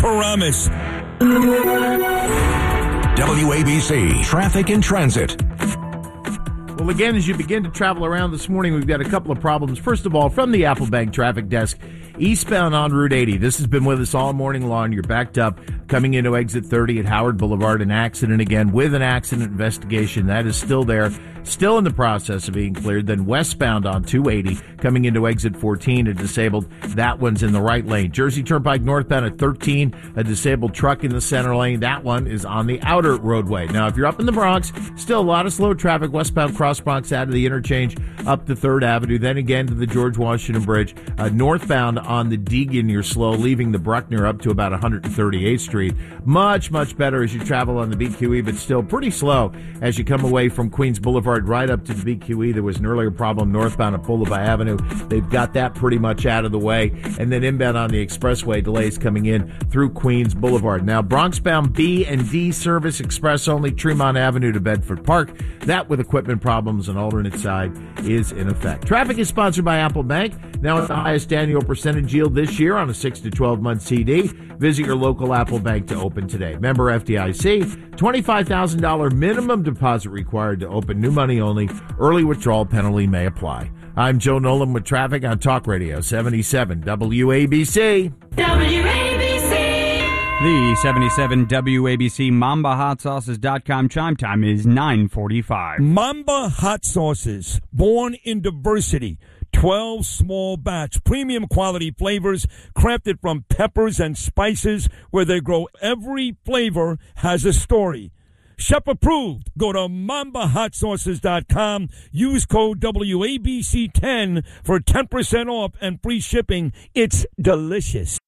Paramus. WABC Traffic and Transit. Well, again, as you begin to travel around this morning, we've got a couple of problems. First of all, from the Apple Bank traffic desk, eastbound on Route 80. This has been with us all morning long. You're backed up coming into exit 30 at Howard Boulevard. An accident again with an accident investigation. That is still there, still in the process of being cleared. Then westbound on 280 coming into exit 14, a disabled. That one's in the right lane. Jersey Turnpike northbound at 13, a disabled truck in the center lane. That one is on the outer roadway. Now, if you're up in the Bronx, still a lot of slow traffic westbound cross Bronx out of the interchange up to 3rd Avenue, then again to the George Washington Bridge. Northbound on the Deegan, you're slow, leaving the Bruckner up to about 138th Street. Much, much better as you travel on the BQE, but still pretty slow as you come away from Queens Boulevard right up to the BQE. There was an earlier problem northbound at Boulevard Avenue. They've got that pretty much out of the way. And then inbound on the expressway, delays coming in through Queens Boulevard. Now, Bronx-bound B and D service express only Tremont Avenue to Bedford Park. That with equipment problems on alternate side is in effect. Traffic is sponsored by Apple Bank. Now at the highest annual percentage yield this year on a 6 to 12 month CD. Visit your local Apple Bank to open today. Member FDIC, $25,000 minimum deposit required to open. New money only. Early withdrawal penalty may apply. I'm Joe Nolan with traffic on Talk Radio 77 WABC. The 77 WABC MambaHotSauces.com chime time is 9:45. Mamba Hot Sauces, born in diversity. 12 small batch, premium quality flavors crafted from peppers and spices where they grow. Every flavor has a story. Chef approved. Go to MambaHotSauces.com. Use code WABC10 for 10% off and free shipping. It's delicious.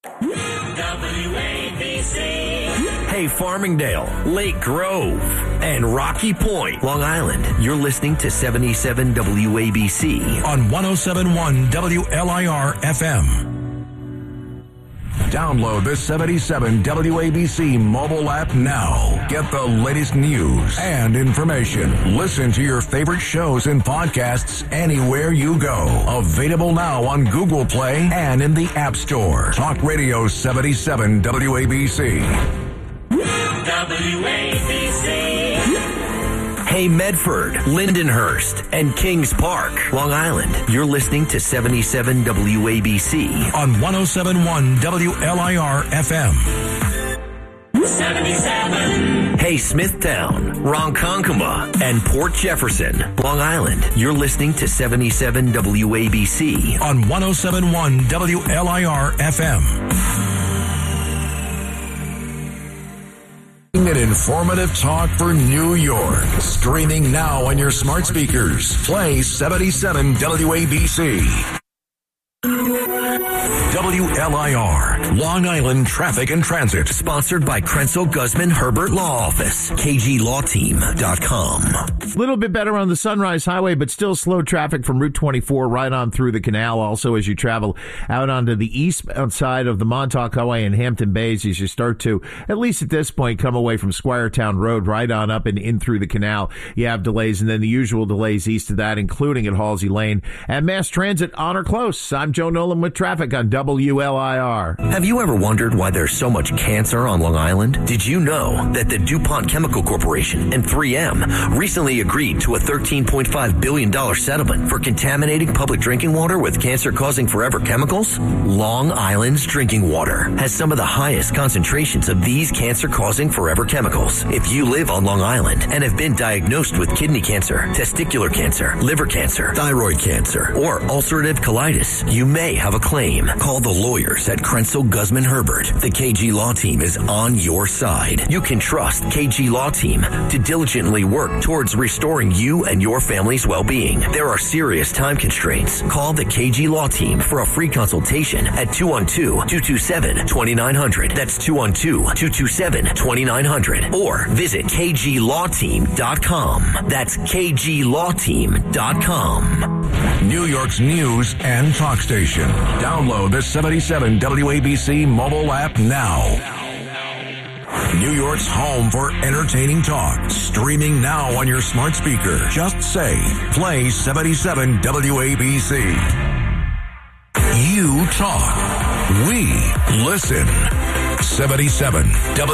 WABC. Hey, Farmingdale, Lake Grove, and Rocky Point, Long Island. You're listening to 77 WABC on 107.1 WLIR FM. Download the 77 WABC mobile app now. Get the latest news and information. Listen to your favorite shows and podcasts anywhere you go. Available now on Google Play and in the App Store. Talk Radio 77 WABC. WABC. Hey, Medford, Lindenhurst, and Kings Park, Long Island. You're listening to 77 WABC on 107.1 WLIR FM. 77. Hey, Smithtown, Ronkonkoma, and Port Jefferson, Long Island. You're listening to 77 WABC on 107.1 WLIR FM. An informative talk for New York. Streaming now on your smart speakers. Play 77 WABC. WLIR, Long Island Traffic and Transit. Sponsored by Krenzel Guzman Herbert Law Office. KGLawTeam.com. A little bit better on the Sunrise Highway, but still slow traffic from Route 24 right on through the canal. Also, as you travel out onto the eastbound side of the Montauk Highway in Hampton Bays, as you start to, at least at this point, come away from Squiretown Road right on up and in through the canal. You have delays, and then the usual delays east of that, including at Halsey Lane. And mass transit on or close. I'm Joe Nolan with traffic on WLIR. Have you ever wondered why there's so much cancer on Long Island? Did you know that the DuPont Chemical Corporation and 3M recently agreed to a $13.5 billion settlement for contaminating public drinking water with cancer-causing forever chemicals? Long Island's drinking water has some of the highest concentrations of these cancer-causing forever chemicals. If you live on Long Island and have been diagnosed with kidney cancer, testicular cancer, liver cancer, thyroid cancer, or ulcerative colitis, you may have a claim. Call the lawyers at Krenzel Guzman Herbert. The KG Law Team is on your side. You can trust KG Law Team to diligently work towards restoring you and your family's well-being. There are serious time constraints. Call the KG Law Team for a free consultation at 212-227-2900. That's 212-227-2900. Or visit KGLawTeam.com. That's KGLawTeam.com. New York's news and talk station. Download the 77 WABC mobile app now. New York's home for entertaining talk. Streaming now on your smart speaker. Just say, play 77 WABC. You talk. We listen. 77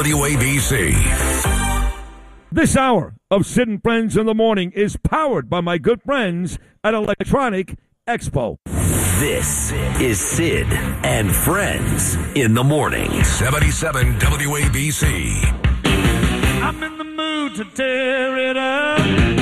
WABC. This hour of Sid and Friends in the Morning is powered by my good friends at Electronic Expo. This is Sid and Friends in the Morning. 77 WABC. I'm in the mood to tear it up.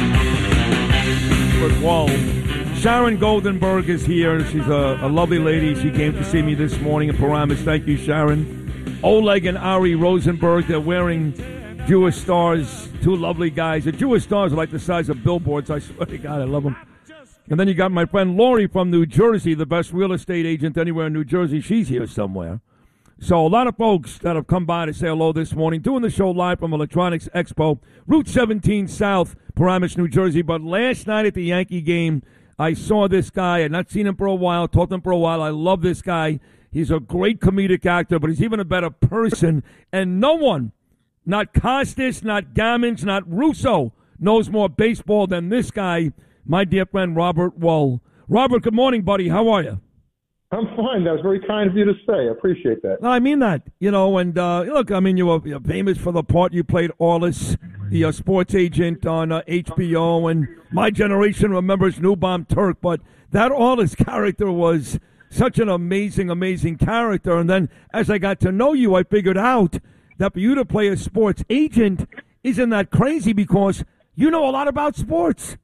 But whoa. Sharon Goldenberg is here. She's a lovely lady. She came to see me this morning in Paramus. Thank you, Sharon. Oleg and Ari Rosenberg, they're wearing Jewish stars, two lovely guys. The Jewish stars are like the size of billboards. I swear to God, I love them. And then you got my friend Lori from New Jersey, the best real estate agent anywhere in New Jersey. She's here somewhere. So a lot of folks that have come by to say hello this morning, doing the show live from Electronics Expo, Route 17 South, Paramus, New Jersey. But last night at the Yankee game, I saw this guy. I had not seen him for a while, talked to him for a while. I love this guy. He's a great comedic actor, but he's even a better person. And no one, not Costas, not Gammons, not Russo, knows more baseball than this guy, my dear friend Robert Wuhl. Robert, good morning, buddy. How are you? I'm fine. That was very kind of you to say. I appreciate that. No, I mean that. You know, and look, I mean, you're famous for the part you played, Orlis, the sports agent on HBO, and my generation remembers Newbomb Turk, but that Orlis character was such an amazing, amazing character. And then as I got to know you, I figured out that for you to play a sports agent isn't that crazy because you know a lot about sports.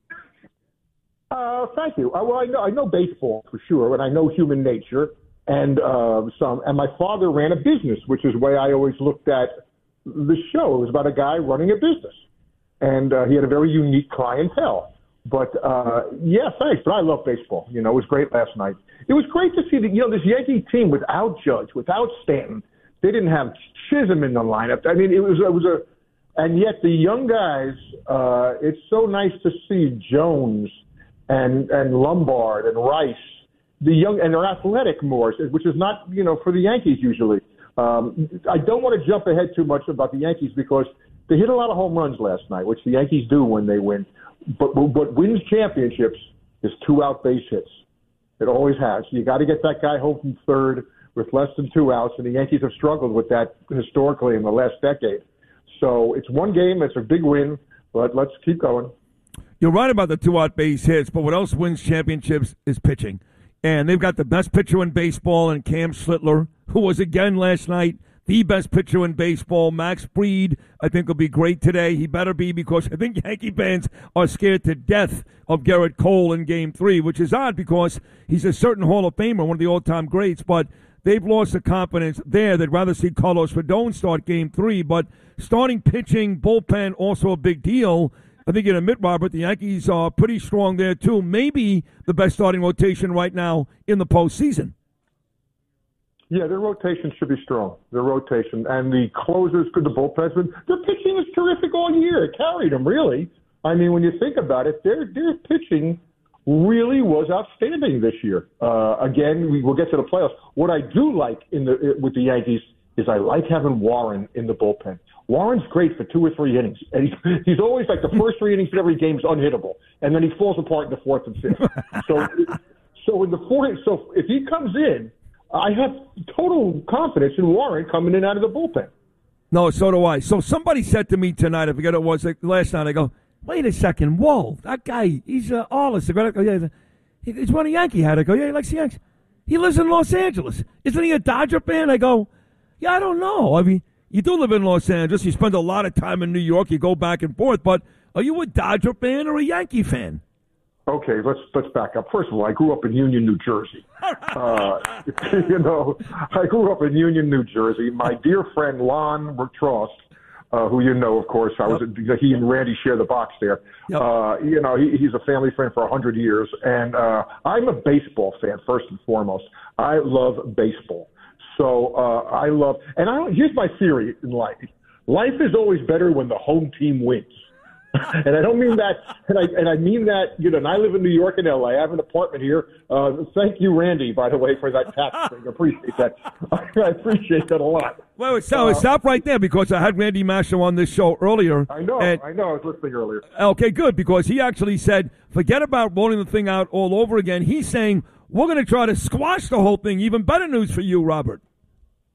Thank you. Well, I know baseball for sure, and I know human nature, and some. And my father ran a business, which is the way I always looked at the show. It was about a guy running a business, and he had a very unique clientele. But yeah, thanks. But I love baseball. You know, it was great last night. It was great to see that this Yankee team without Judge, without Stanton. They didn't have Chisholm in the lineup. I mean, it was a, and yet the young guys. It's so nice to see Jones and Lombard and Rice, the young, and they're athletic more, which is not, for the Yankees usually. I don't want to jump ahead too much about the Yankees because they hit a lot of home runs last night, which the Yankees do when they win. But what wins championships is 2 out base hits. It always has. You got to get that guy home from third with less than 2 outs, and the Yankees have struggled with that historically in the last decade. So it's one game. It's a big win, but let's keep going. You're right about the 2 out base hits, but what else wins championships is pitching. And they've got the best pitcher in baseball in Cam Slittler, who was again last night the best pitcher in baseball. Max Fried, I think, will be great today. He better be because I think Yankee fans are scared to death of Gerrit Cole in Game 3, which is odd because he's a certain Hall of Famer, one of the all-time greats, but they've lost the confidence there. They'd rather see Carlos Rodon start Game 3, but starting pitching, bullpen, also a big deal. I think you'd admit, Robert, the Yankees are pretty strong there, too. Maybe the best starting rotation right now in the postseason. Yeah, their rotation should be strong. Their rotation. And the closers, the bullpen, their pitching was terrific all year. It carried them, really. I mean, when you think about it, their pitching really was outstanding this year. Again, we'll get to the playoffs. What I do like with the Yankees is I like having Warren in the bullpen. Warren's great for 2 or 3 innings, and he's always like the first 3 innings of every game is unhittable, and then he falls apart in the 4th and 5th. So in the 4th, so if he comes in, I have total confidence in Warren coming in out of the bullpen. No, so do I. So somebody said to me tonight, I forget what it was last night. I go, wait a second, Wuhl, that guy, he's Orlis. I go, yeah, he's one of Yankee hat. I go, yeah, he likes the Yankees. He lives in Los Angeles. Isn't he a Dodger fan? I go, yeah, I don't know. I mean, you do live in Los Angeles. You spend a lot of time in New York. You go back and forth. But are you a Dodger fan or a Yankee fan? Okay, let's back up. First of all, I grew up in Union, New Jersey. I grew up in Union, New Jersey. My dear friend Lon Trost, who you know, of course, he and Randy share the box there. Yep. He's a family friend for 100 years, and I'm a baseball fan first and foremost. I love baseball. So here's my theory in life. Life is always better when the home team wins. And I don't mean that, and I mean that, and I live in New York and LA. I have an apartment here. Thank you, Randy, by the way, for that tax thing. I appreciate that. I appreciate that a lot. Wait, stop right there because I had Randy Masho on this show earlier. I know. I was listening earlier. Okay, good, because he actually said, forget about rolling the thing out all over again. He's saying, we're going to try to squash the whole thing. Even better news for you, Robert.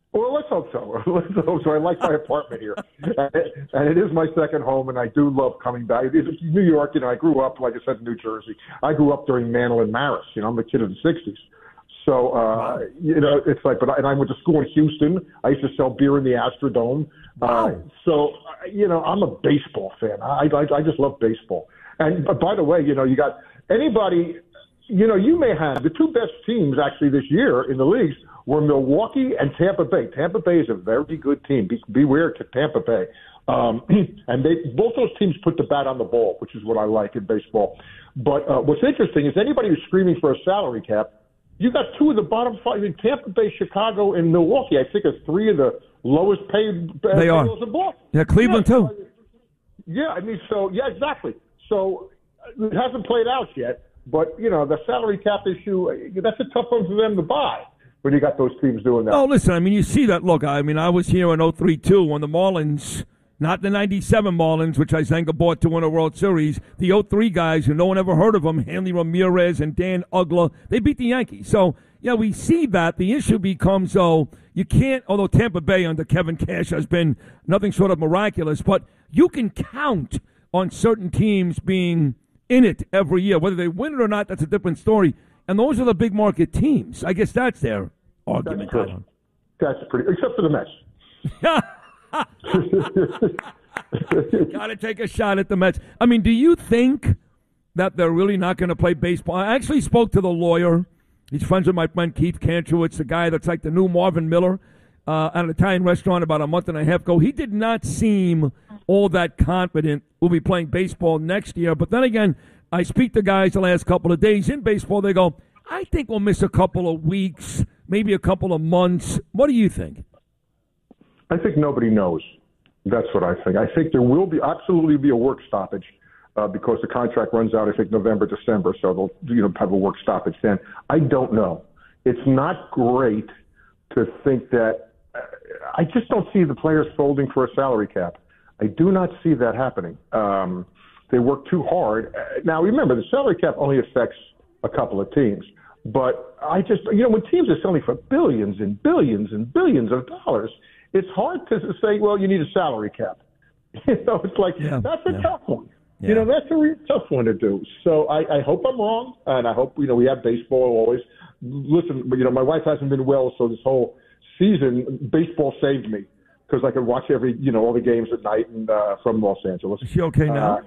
Well, let's hope so. Let's hope so. I like my apartment here, and it is my second home, and I do love coming back. It's New York, I grew up, like I said, in New Jersey. I grew up during Mantle and Maris. I'm a kid of the '60s, so it's like. And I went to school in Houston. I used to sell beer in the Astrodome. So I'm a baseball fan. I just love baseball. And by the way, you got anybody. You may have the two best teams actually this year in the leagues were Milwaukee and Tampa Bay. Tampa Bay is a very good team. Beware to Tampa Bay. And both those teams put the bat on the ball, which is what I like in baseball. But what's interesting is anybody who's screaming for a salary cap, you got two of the bottom five. Tampa Bay, Chicago, and Milwaukee, I think, are three of the lowest paid they are. in ball. Yeah, Cleveland too. Yeah, exactly. So it hasn't played out yet. But, the salary cap issue, that's a tough one for them to buy when you got those teams doing that. Oh, listen, you see that. Look, I was here in 03-2 when the Marlins, not the 97 Marlins, which I Zenga bought to win a World Series, the 03 guys who no one ever heard of them, Hanley Ramirez and Dan Uggla, they beat the Yankees. So, we see that. The issue becomes, you can't, although Tampa Bay under Kevin Cash has been nothing short of miraculous, but you can count on certain teams being in it every year. Whether they win it or not, that's a different story. And those are the big market teams. I guess that's their argument. That's pretty, except for the Mets. Got to take a shot at the Mets. Do you think that they're really not going to play baseball? I actually spoke to the lawyer. He's friends with my friend Keith Kantrowitz, the guy that's like the new Marvin Miller at an Italian restaurant about a month and a half ago. He did not seem all that confident we'll be playing baseball next year. But then again, I speak to guys the last couple of days in baseball. They go, I think we'll miss a couple of weeks, maybe a couple of months. What do you think? I think nobody knows. That's what I think. I think there will absolutely be a work stoppage because the contract runs out, I think, November, December. So they'll have a work stoppage then. I don't know. It's not great to think that. I just don't see the players folding for a salary cap. I do not see that happening. They work too hard. Now, remember, the salary cap only affects a couple of teams. But I just, when teams are selling for billions and billions and billions of dollars, it's hard to say, well, you need a salary cap. It's like, that's a tough one. Yeah. That's a real tough one to do. So I hope I'm wrong, and I hope, we have baseball always. Listen, my wife hasn't been well, so this whole season, baseball saved me. Because I could watch all the games at night and from Los Angeles. Is she okay now?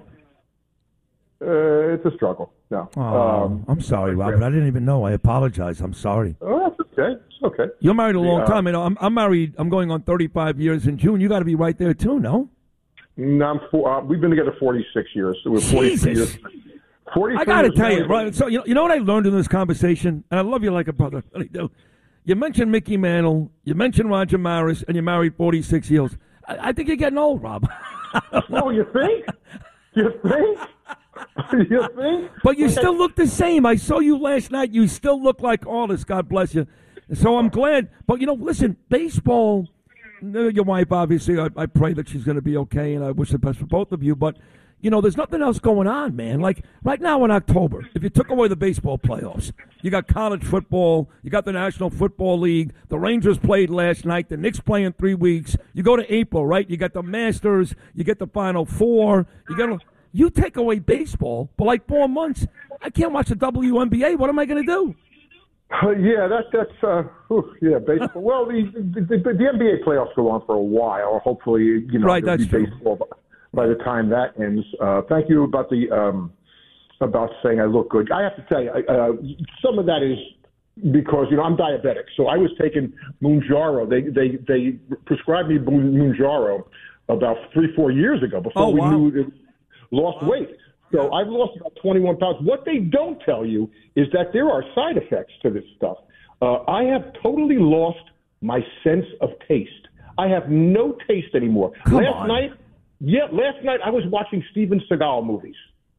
It's a struggle. No. I'm sorry, Robert. I didn't even know. I apologize. I'm sorry. Oh, that's okay. It's okay. You're married a long time. I'm married. I'm going on 35 years in June. You got to be right there too, no? No, we've been together 46 years. So we're 43 years. 43 I got to years tell you, right? So you know what I learned in this conversation, and I love you like a brother. I really do. You mentioned Mickey Mantle, you mentioned Roger Maris, and you're married 46 years. I think you're getting old, Rob. Oh, you think? You think? You think? But you still look the same. I saw you last night. You still look like artists. God bless you. So I'm glad. But, listen, baseball, your wife, obviously, I pray that she's going to be okay, and I wish the best for both of you. But, there's nothing else going on, man. Like, right now in October, if you took away the baseball playoffs, you got college football, you got the National Football League, the Rangers played last night, the Knicks play in 3 weeks, you go to April, right? You got the Masters, you get the Final Four, you take away baseball for like 4 months, I can't watch the WNBA. What am I going to do? Baseball. Well, the NBA playoffs go on for a while. Hopefully, right, that's true. Baseball by the time that ends. Thank you about about saying I look good. I have to tell you, some of that is because I'm diabetic, so I was taking Mounjaro. They prescribed me Mounjaro about 3-4 years ago before we knew it lost weight. So I've lost about 21 pounds. What they don't tell you is that there are side effects to this stuff. I have totally lost my sense of taste. I have no taste anymore. Last night I was watching Steven Seagal movies.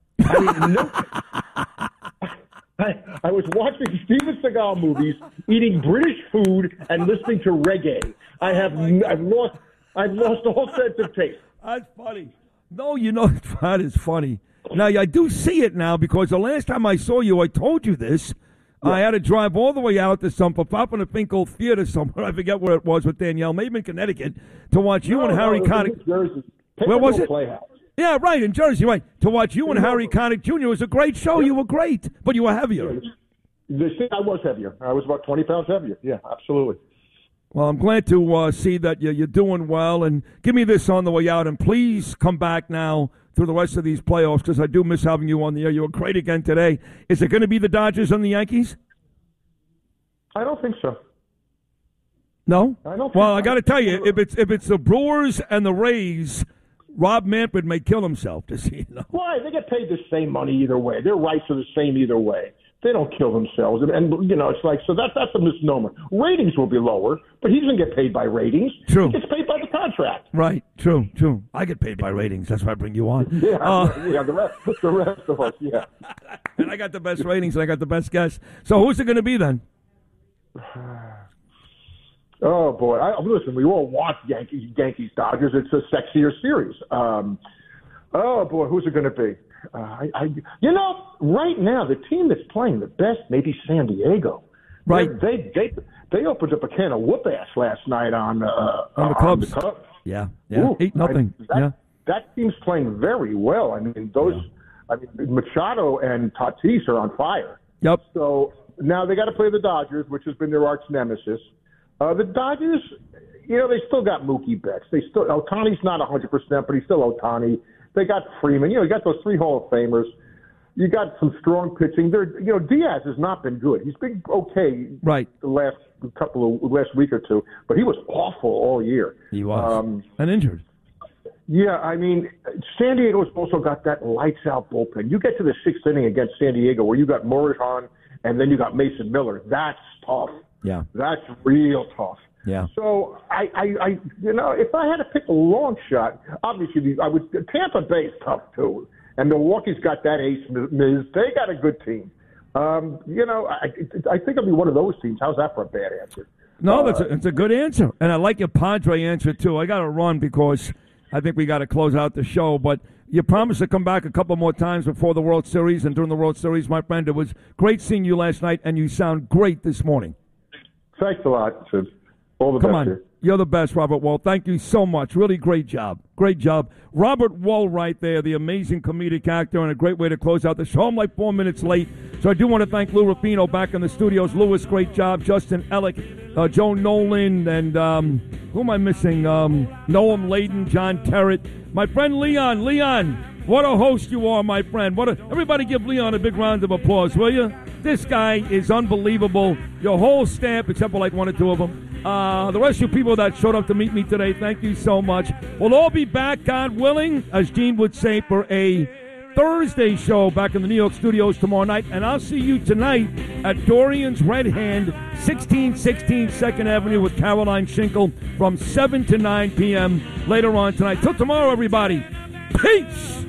I was watching Steven Seagal movies, eating British food, and listening to reggae. I've lost all sense of taste. That's funny. No, that is funny. Now, I do see it now because the last time I saw you, I told you this. I had to drive all the way out to some Papa Finkel Theater somewhere. I forget where it was with Danielle, maybe in Connecticut, to watch you and Harry Connick. Where was it? Playhouse. Yeah, right, in Jersey, right. To watch you and Harry Connick Jr. was a great show. You were great, but you were heavier. I was heavier. I was about 20 pounds heavier. Yeah, absolutely. Well, I'm glad to see that you're doing well. And give me this on the way out. And please come back now through the rest of these playoffs because I do miss having you on the air. You were great again today. Is it going to be the Dodgers and the Yankees? I don't think so. No? I don't. Well, I got to tell you, if it's the Brewers and the Rays, Rob Manfred may kill himself to see. Why? They get paid the same money either way. Their rights are the same either way. They don't kill themselves. And it's like, so that's a misnomer. Ratings will be lower, but he doesn't get paid by ratings. True. He gets paid by the contract. Right. True. I get paid by ratings. That's why I bring you on. Yeah, the rest of us, yeah. And I got the best ratings and I got the best guests. So who's it going to be then? Oh, boy. Listen, we all want Yankees Dodgers. It's a sexier series. Oh, boy, who's it going to be? Right now, the team that's playing the best may be San Diego. Right. They opened up a can of whoop-ass last night on the Cubs. Yeah. Ooh, 8-0. That team's playing very well. I mean, Machado and Tatis are on fire. Yep. So now they got to play the Dodgers, which has been their arch nemesis. The Dodgers, they still got Mookie Betts. Ohtani's not 100%, but he's still Ohtani. They got Freeman. You got those 3 Hall of Famers. You got some strong pitching. Diaz has not been good. He's been okay right the last week or two, but he was awful all year. He was. And injured. Yeah, I mean, San Diego's also got that lights-out bullpen. You get to the 6th inning against San Diego where you got Morahan and then you got Mason Miller. That's tough. Yeah. That's real tough. Yeah. So if I had to pick a long shot, obviously Tampa Bay is tough too, and Milwaukee's got that ace Miz. They got a good team. I think it'll be one of those teams. How's that for a bad answer? No, that's a good answer, and I like your Padre answer too. I got to run because I think we got to close out the show, but. You promised to come back a couple more times before the World Series and during the World Series, my friend. It was great seeing you last night, and you sound great this morning. Thanks a lot, Sid. All the Come best on. here. You're the best, Robert Wall. Thank you so much. Really great job. Great job. Robert Wall right there, the amazing comedic actor, and a great way to close out the show. I'm like 4 minutes late, so I do want to thank Lou Rapino back in the studios. Louis, great job. Justin Ellick, Joe Nolan, and who am I missing? Noam Layden, John Terrett. My friend Leon. Leon, what a host you are, my friend. Everybody give Leon a big round of applause, will you? This guy is unbelievable. Your whole staff, except for like 1 or 2 of them. The rest of you people that showed up to meet me today, thank you so much. We'll all be back, God willing, as Gene would say, for a Thursday show back in the New York studios tomorrow night. And I'll see you tonight at Dorian's Red Hand, 1616 2nd Avenue with Caroline Schinkel from 7 to 9 p.m. later on tonight. Till tomorrow, everybody. Peace!